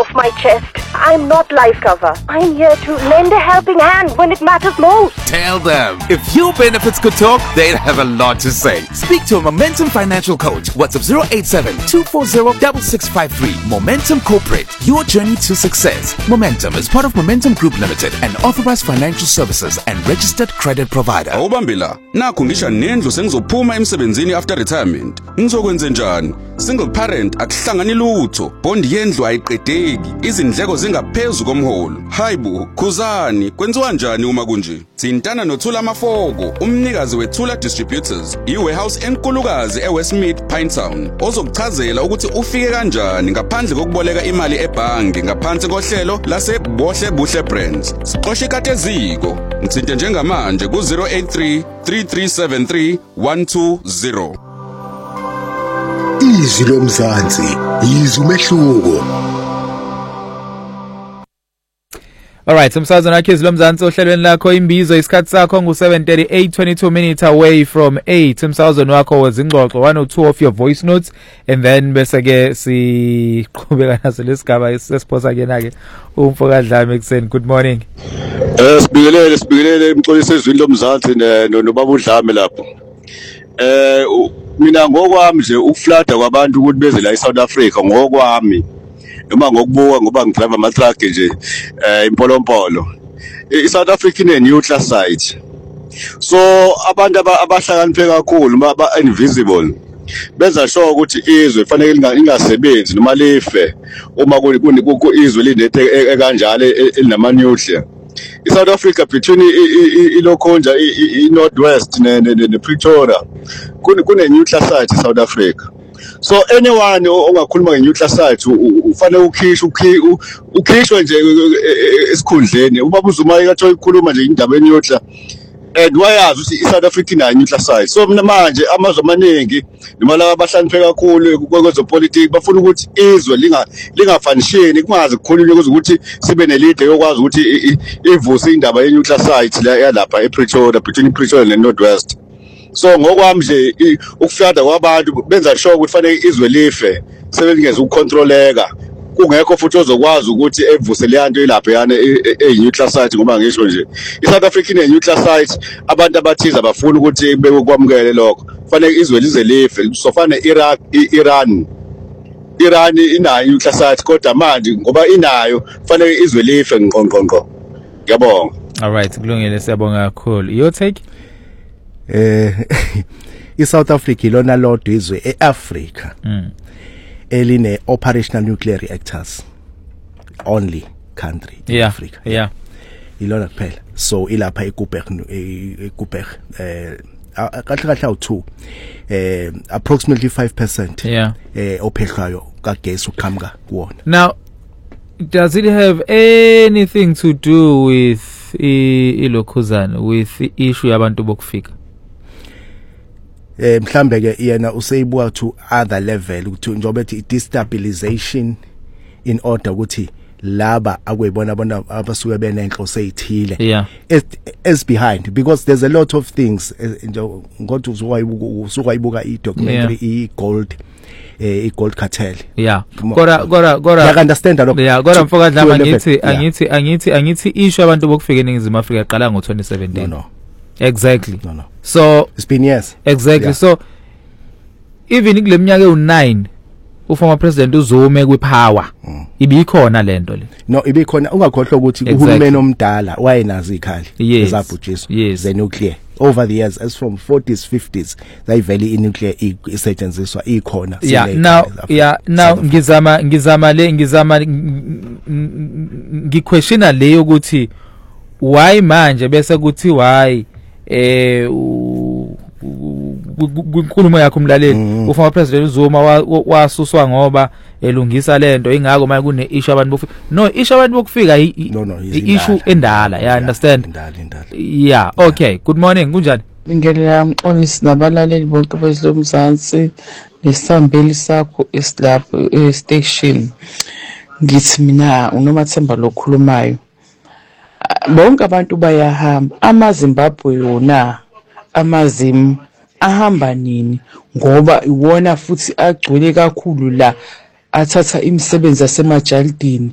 off my chest. I'm not life cover. I'm here to lend a helping hand when it matters most. Tell them. If your benefits could talk, they'd have a lot to say. Speak to a Momentum Financial Coach. WhatsApp 087-240-6653. Momentum Corporate. Your journey to success. Momentum is part of Momentum Group Limited, an authorized financial services and registered credit provider. Awubambila, nakho ngisha nendlu sengizophuma emsebenzini after retirement. Ngizokwenza njani? Single parent akuhlangani lutho. Bond yendlu ayiqedeki. Izindleko zingaphezulu komholo. Hayibo, khuzani, kwenziwa njani uma kunje? Thintana noThula Mafoko, umnikazi weThula Distributors, iwarehouse enkulukazi eWestmead Pinetown. Ozokuchazela ukuthi ufike kanjani ngaphandle kokuboleka imali ebhangi ngaphansi kohlelo lase Bohle Buhle Brands. Siqoshe ikati eziko. Ngithinte njengamanje ku 083 3373 120. Izwi lomzansi, izwi umehluko. Alright, umsazana wakhe izwi lomzansi ohlelweni lakho imbizo isikhathi sakho ngu-7:38, 22 minutes away from 8. Umsazana wakho wezingxoxo 1 or 2 of your voice notes, and then bese ke siqhubeka naso lesigaba esesiphosa kena ke umfokadlame ekseni. Good morning. Sibingelele imxolisi ezwini lomzansi nobaba uDlame lapho. Mina ngokwami nje ukuflada kwabantu ukuthi beze la eSouth Africa ngokwami noma ngokubuka ngoba ngidrive ama truck nje impolompolo. iSouth Africa ine neutral site. So abantu abahlakaniphe kakhulu ba invisible benza sure ukuthi izwe fanele lingasebenzi noma life uma izwe linethe kanjalo elinama nuclear. iSouth Africa between iLokhonja iNorthwest nePretoria kune neutral site eSouth Africa. So anyone ongakhuluma ngeneutral site ufanele ukhishwe nje esikhundleni. Ubaba uZuma ekathola ukukhuluma nje indaba eneutral and wayazi ukuthi iSouth Africa ina neutral site. So mina manje amazwe amaningi noma laba abahlakaniphe kakhulu kwezopolitiki bafuna ukuthi izwe lingafanisheni kungaze kukhulunywe ukuthi sibe nelide yokwazi ukuthi ivuse indaba yeneutral site la yalapha ePretoria between Pretoria neNorthwest. So ngokwami nje ukufyada kwabantu benza sure ukuthi fanele izwe life sebelingeza ukucontroleka kungekho futhi ozokwazi ukuthi evuse le yanto elapha yana neutral site ngoba ngisho nje iSouth Africa ine neutral site abantu abathiza bafuna ukuthi bekwamukele lokho fanele izwe lize life sofana Iran inayo neutral site kodwa manje ngoba inayo fanele izwe life ngqongqonqo. Ngiyabonga. All right, kulungile, siyabonga kakhulu. Your take? iSouth Africa ilona lodwa izwe eAfrica eline operational nuclear reactors only country in Africa. Yeah. Ilona kuphela. So ilapha eKuberg kahle u2 approximately 5% ophehlayo kagesi uqhamuka kuona. Now, does it have anything to do with ilokhuzana, with the issue yabantu bokufika? Mhlambe ke yena useyibuka to other level ukuthi njobe ethi destabilization in order ukuthi laba akwebona abantu abasuke benenhloso ezithile as behind, because there's a lot of things ngothi usukayibuka idocumentary iGold cartel. Kodwa understand lokho. Kodwa mfokadlama angithi issue abantu bokufika eNingizimu Afrika iqala ngo2017. No. Exactly. No. So it's been years. Exactly. So even kule minyaka u9 uformer president uZuma kwipower ibikhona lento le. No, ibikhona ungakhohlwa ukuthi uhulumeni omdala wayenazi ikhali ezabhujiswa ze nuclear over the years, as from 40s 50s they valley nuclear isetshenziswa ikhona. Now ngizama ngiquestiona le ukuthi why manje bese kuthi why kunkulumo yakho umlaleli uformer president uZuma wasuswa ngoba elungisa lento ingako manje kune issue abantu bokufika. No, issue abantu bokufika issue endala. Understand? Indala. Okay. Good morning. Kunjani? Ngiyela mxolisi nabalaleli bonke bezomzansi nesambeli sakho esilapho station. Ngithi mina uNomathemba lokhulumayo. Bonke abantu bayahamba. AmaZimbabwe yona amazimu ahamba nini ngoba iwona futhi agcwele kakhulu la athatha imisebenzi yasemajaldini.